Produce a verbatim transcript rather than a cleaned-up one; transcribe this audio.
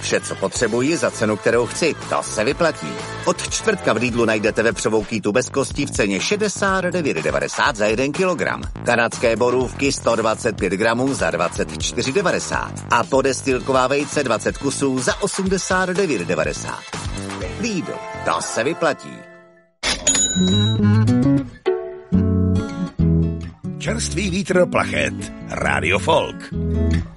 Vše, co potřebuji za cenu, kterou chci, to se vyplatí. Od čtvrtka v Lidlu najdete vepřovou kýtu bez kostí v ceně šedesát devět devadesát za jeden kilogram. Kanadské borůvky sto dvacet pět gramů za dvacet čtyři devadesát. A podestilková vejce dvacet kusů za osmdesát devět devadesát. Lidl, to se vyplatí. Čerstvý vítr plachet. Rádio Folk.